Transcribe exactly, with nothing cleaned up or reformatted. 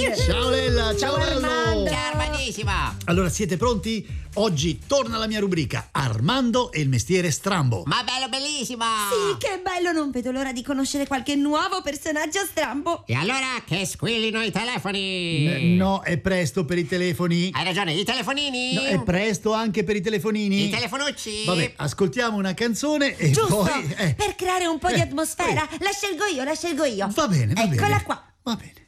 Ciao Lella, ciao, Ciao Bello. Armando. Ciao Armandissima. Allora, siete pronti? Oggi torna la mia rubrica Armando e il mestiere strambo. Ma bello, bellissima. Sì, che bello, non vedo l'ora di conoscere qualche nuovo personaggio strambo. E allora che squillino i telefoni. N- no, è presto per i telefoni. Hai ragione, i telefonini. No, è presto anche per i telefonini. I telefonucci. Vabbè, ascoltiamo una canzone e Giusto, poi... eh, per creare un po' di eh, atmosfera. La scelgo io, la scelgo io. Va bene, va bene. Eccola qua. Va bene.